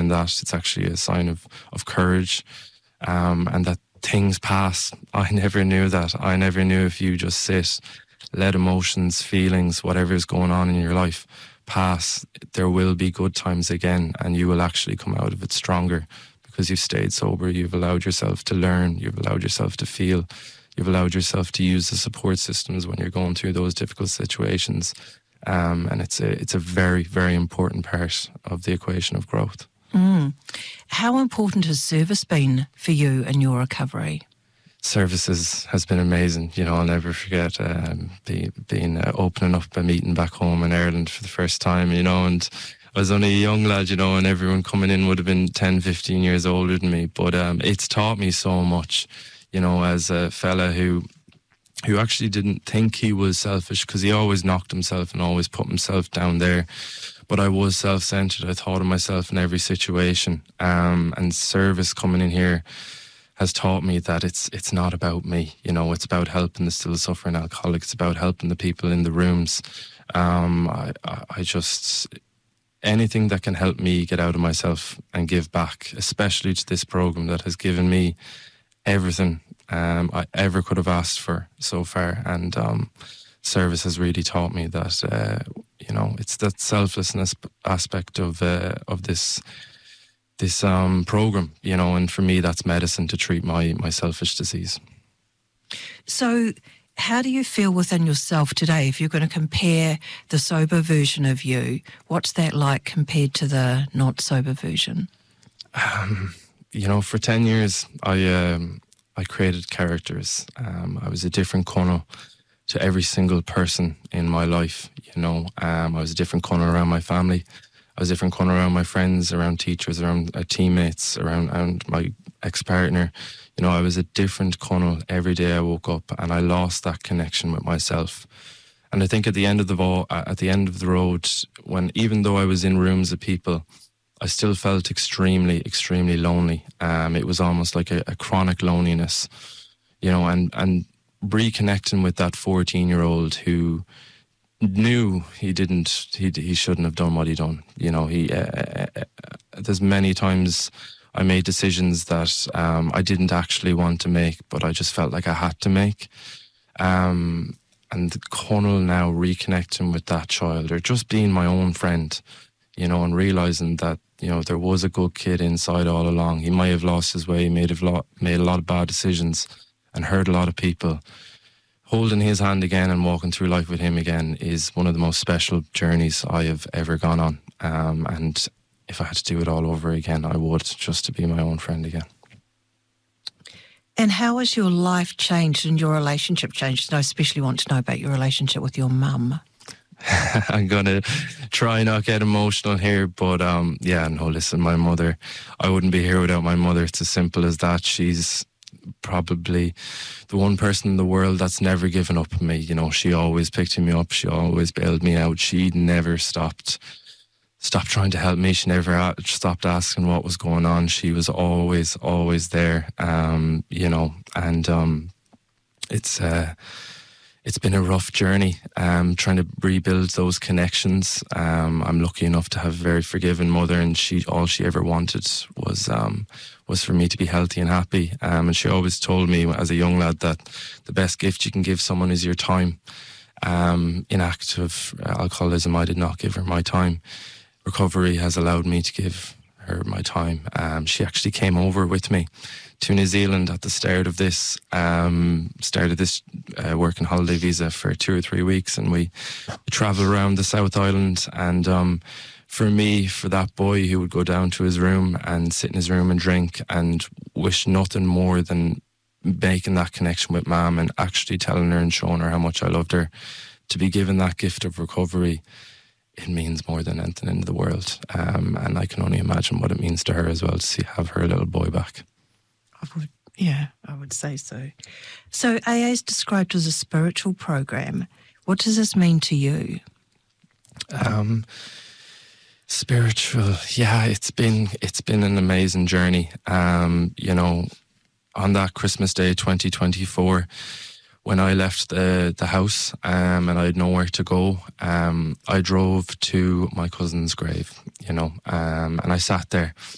that. It's actually a sign of courage, and that things pass. I never knew that. I never knew if you just sit, let emotions, feelings, whatever is going on in your life pass, there will be good times again, and you will actually come out of it stronger because you've stayed sober, you've allowed yourself to learn, you've allowed yourself to feel, you've allowed yourself to use the support systems when you're going through those difficult situations. And it's a very, very important part of the equation of growth. How important has service been for you in your recovery? Services has been amazing. You know, I'll never forget being opening up a meeting back home in Ireland for the first time, you know, and I was only a young lad, you know, and everyone coming in would have been 10, 15 years older than me. But it's taught me so much, you know, as a fella who actually didn't think he was selfish, because he always knocked himself and always put himself down there. But I was self-centered. I thought of myself in every situation. And service coming in here has taught me that it's not about me. You know, it's about helping the still suffering alcoholic. It's about helping the people in the rooms. I just, anything that can help me get out of myself and give back, especially to this program that has given me everything I ever could have asked for so far. And service has really taught me that, you know, it's that selflessness aspect of this program, you know, and for me that's medicine to treat my selfish disease. So how do you feel within yourself today? If you're going to compare the sober version of you, what's that like compared to the not sober version? You know, for 10 years I created characters. I was a different Conal to every single person in my life, you know. I was a different Conal around my family. I was a different Conal around my friends, around teachers, around teammates, around my ex-partner. You know, I was a different Conal every day I woke up, and I lost that connection with myself. And I think at the end of the road, when even though I was in rooms of people, I still felt extremely, extremely lonely. It was almost like a chronic loneliness, you know, and reconnecting with that 14-year-old who knew he shouldn't have done what he done. You know, there's many times I made decisions that I didn't actually want to make, but I just felt like I had to make. And Conal now reconnecting with that child, or just being my own friend, you know, and realising that, you know, there was a good kid inside all along. He might have lost his way, made a lot of bad decisions and hurt a lot of people. Holding his hand again and walking through life with him again is one of the most special journeys I have ever gone on. And if I had to do it all over again, I would, just to be my own friend again. And how has your life changed and your relationship changed? And I especially want to know about your relationship with your mum. I'm going to try not get emotional here, but yeah, no, listen, my mother, I wouldn't be here without my mother. It's as simple as that. She's probably the one person in the world that's never given up on me. You know, she always picked me up. She always bailed me out. She never stopped trying to help me. She never stopped asking what was going on. She was always there, you know, and it's been a rough journey, trying to rebuild those connections. I'm lucky enough to have a very forgiving mother, and all she ever wanted was for me to be healthy and happy. And she always told me as a young lad that the best gift you can give someone is your time. In active alcoholism, I did not give her my time. Recovery has allowed me to give her my time. She actually came over with me to New Zealand at the start of this working holiday visa for 2 or 3 weeks, and we travelled around the South Island. And for me, for that boy who would go down to his room and sit in his room and drink and wish nothing more than making that connection with Mum and actually telling her and showing her how much I loved her, to be given that gift of recovery, it means more than anything in the world. And I can only imagine what it means to her as well, to have her little boy back. I would say so. So AA is described as a spiritual program. What does this mean to you? Spiritual, yeah, it's been an amazing journey. You know, on that Christmas Day 2024, when I left the house and I had nowhere to go, I drove to my cousin's grave, you know, and I sat there